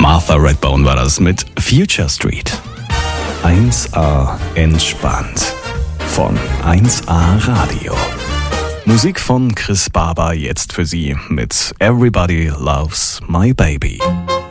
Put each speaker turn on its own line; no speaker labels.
Martha Redbone war das mit Future Street. 1A entspannt von 1A Radio. Musik von Chris Barber jetzt für Sie mit Everybody Loves My Baby.